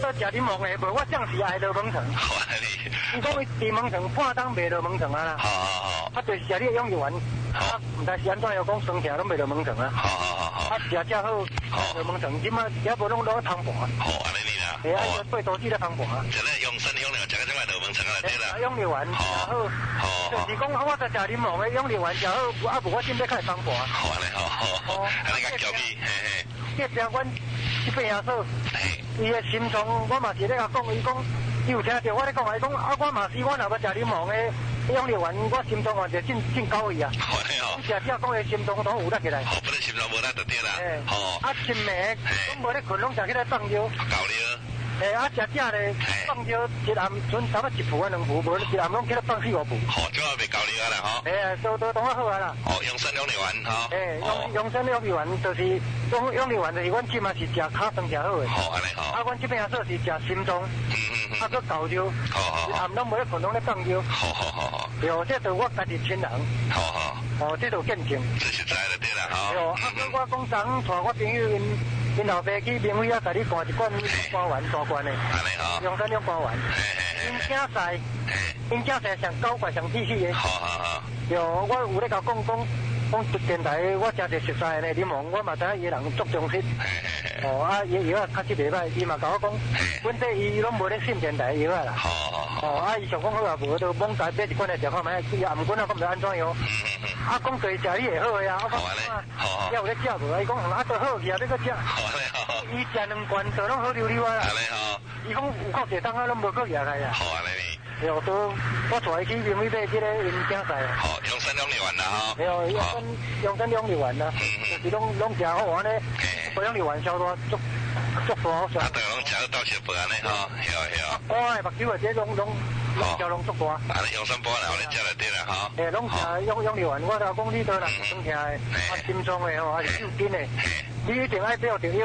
都食柠檬的，无我正是爱落蒙肠。 好安尼。 你讲伊治蒙肠半当袂落蒙肠啊啦。 好。 啊，就是食你养肉丸，啊，唔知是安怎样讲酸起来拢袂落蒙肠啊。好。啊，食好，落蒙肠，即马也无拢落汤盘。 好安尼啦。 哎，啊，八刀子咧汤盘啊。 食咧用参用料，食个种落蒙肠啊，对啦。 养肉丸食好。就是讲我在食柠檬的养肉丸食好，啊，无我准备开汤盘。好安尼好。安尼较桥起，嘿嘿。 这边阮这边阿嫂，伊的心脏我嘛是咧甲讲，伊讲伊有听到我咧讲，伊讲啊，我嘛是我若要食柠檬的养肉丸，我心脏嘛就真高去啊。好嘞哦。食只讲伊心脏都有力起来。好，不能心脏无力就对啦。好。啊，深暝拢无咧困，拢食起来放尿。够了。啊，食只咧放尿一暗剩差不多一殕啊2殕，无一暗拢起来放4、5殕。好，这未够了啦吼。都当好啊啦。哦，养生养肉丸吼。养生养肉丸就是养肉丸就是阮即嘛是食卡酸食好诶。好，安尼好。啊，阮这边阿说是食心脏。啊，佮够尿。好。一暗拢无咧困，拢咧放尿。好。对，这都我家己亲人。好。哦，这都见证。这实在了对啦吼。对，啊，我讲昨带我朋友因老爸去明威啊，甲你灌一罐瓜丸大罐的，用咱用瓜丸。因囝婿上高怪上必须的。好。有我有咧甲讲电台，我真侪熟悉的柠檬，我嘛知影伊人足重视。哦，啊，伊药啊确实袂歹，伊嘛甲我讲，本地伊拢无咧信电台药啊啦。哦，啊，伊想讲好啊，无就猛家买一罐来食看卖，伊暗棍啊，讲唔知安怎样。啊，讲对食你会好个啊，我讲啊，有咧食无？伊讲啊，都好去啊，你搁食。伊食2罐都拢好溜溜啊。安尼吼。伊讲有够济当啊，拢无够夜来啊。好安尼。有都我带伊去明威买即个因囝婿。好，养生养肉丸啦吼。对哦，养生养肉丸啦，就是拢食好安尼，养肉丸消大足大。啊，对，拢食到食饭安尼吼，晓。我的目睭啊，这拢消拢足大。啊，你养生补啦，你食就对啦吼。拢食养肉丸，我就讲你倒若酸痛的，啊心脏的吼，还是手筋的，你一定爱买着药。